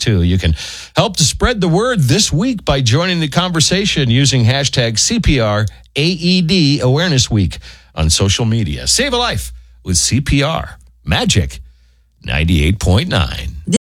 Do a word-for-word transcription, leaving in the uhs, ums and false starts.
too. You can help to spread the word this week by joining the conversation using hashtag C P R A E D Awareness Week on social media. Save a life with C P R. Magic ninety-eight point nine.